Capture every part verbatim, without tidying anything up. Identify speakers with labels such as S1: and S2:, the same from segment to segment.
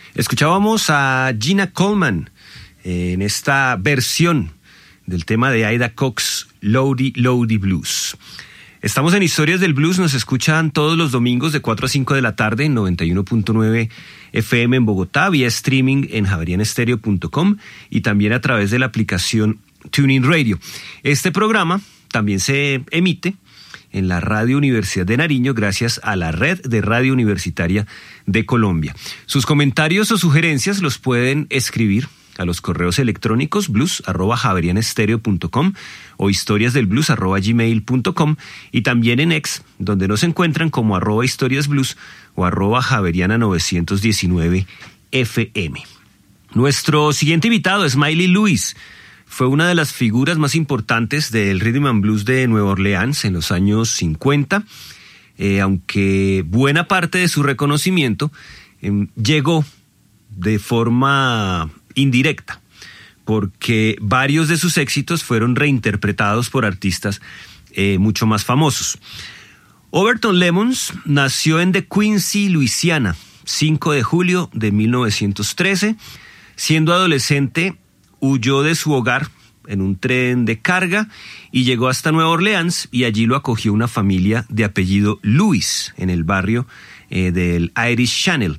S1: Escuchábamos a Gina Coleman eh, en esta versión del tema de Ida Cox, Lowdy Lowdy Blues. Estamos en Historias del Blues, nos escuchan todos los domingos de cuatro a cinco de la tarde en noventa y uno punto nueve F M en Bogotá, vía streaming en javerian stereo punto com y también a través de la aplicación TuneIn Radio. Este programa también se emite en la Radio Universidad de Nariño gracias a la Red de Radio Universitaria de Colombia. Sus comentarios o sugerencias los pueden escribir a los correos electrónicos blues arroba javerian stereo punto com o historiasdelblues arroba gmail punto com y también en X, donde nos encuentran como arroba historiasblues o arroba javeriana novecientos diecinueve F M. Nuestro siguiente invitado es Smiley Lewis. Fue una de las figuras más importantes del Rhythm and Blues de Nueva Orleans en los años cincuenta, eh, aunque buena parte de su reconocimiento eh, llegó de forma indirecta, porque varios de sus éxitos fueron reinterpretados por artistas eh, mucho más famosos. Overton Lemons nació en De Quincy, Luisiana, cinco de julio de mil novecientos trece. Siendo adolescente, huyó de su hogar en un tren de carga y llegó hasta Nueva Orleans, y allí lo acogió una familia de apellido Lewis en el barrio eh, del Irish Channel.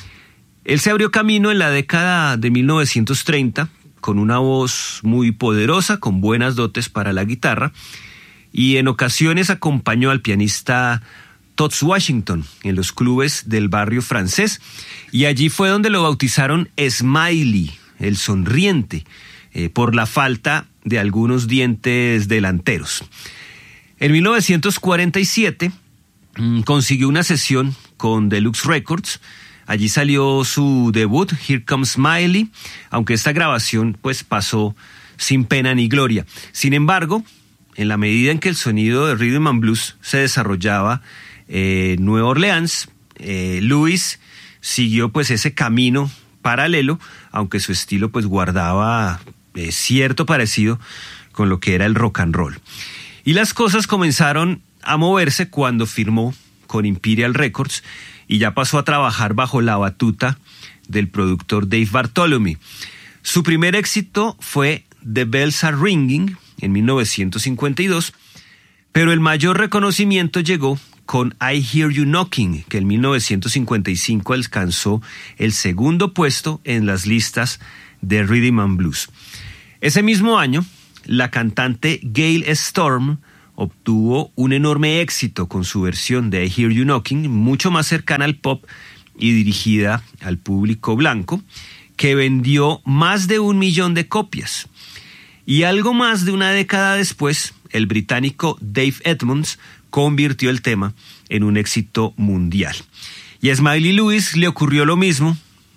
S1: Él se abrió camino en la década de mil novecientos treinta con una voz muy poderosa, con buenas dotes para la guitarra, y en ocasiones acompañó al pianista Toots Washington en los clubes del barrio francés, y allí fue donde lo bautizaron Smiley, el sonriente, eh, por la falta de algunos dientes delanteros. En mil novecientos cuarenta y siete mmm, consiguió una sesión con Deluxe Records. Allí salió su debut, Here Comes Smiley, aunque esta grabación pues pasó sin pena ni gloria. Sin embargo, en la medida en que el sonido de Rhythm and Blues se desarrollaba en eh, Nueva Orleans, eh, Lewis siguió pues ese camino paralelo, aunque su estilo pues guardaba eh, cierto parecido con lo que era el rock and roll. Y las cosas comenzaron a moverse cuando firmó con Imperial Records y ya pasó a trabajar bajo la batuta del productor Dave Bartholomew. Su primer éxito fue The Bells Are Ringing en mil novecientos cincuenta y dos, pero el mayor reconocimiento llegó con I Hear You Knocking, que en mil novecientos cincuenta y cinco alcanzó el segundo puesto en las listas de Rhythm and Blues. Ese mismo año, la cantante Gayle Storm obtuvo un enorme éxito con su versión de I Hear You Knocking, mucho más cercana al pop y dirigida al público blanco, que vendió más de un millón de copias. Y algo más de una década después, el británico Dave Edmunds convirtió el tema en un éxito mundial. Y a Smiley Lewis le ocurrió lo mismo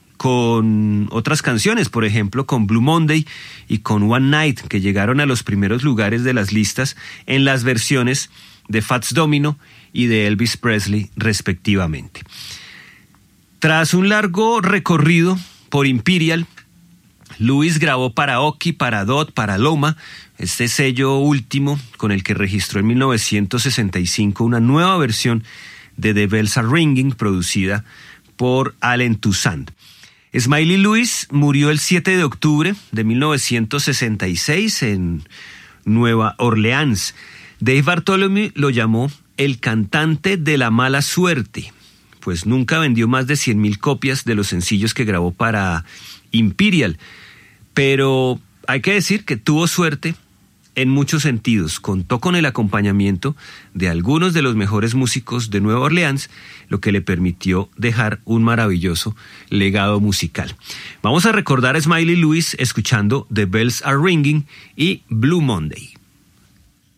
S1: con otras canciones, por ejemplo con Blue Monday y con One Night, que llegaron a los primeros lugares de las listas en las versiones de Fats Domino y de Elvis Presley respectivamente. Tras un largo recorrido por Imperial, Lewis grabó para Oki, para Dot, para Loma, este sello último con el que registró en mil novecientos sesenta y cinco una nueva versión de The Bells Are Ringing producida por Allen Toussaint. Smiley Lewis murió el siete de octubre de mil novecientos sesenta y seis en Nueva Orleans. Dave Bartholomew lo llamó el cantante de la mala suerte, pues nunca vendió más de cien mil copias de los sencillos que grabó para Imperial, pero hay que decir que tuvo suerte en muchos sentidos. Contó con el acompañamiento de algunos de los mejores músicos de Nueva Orleans, lo que le permitió dejar un maravilloso legado musical. Vamos a recordar a Smiley Lewis escuchando The Bells Are Ringing y Blue Monday.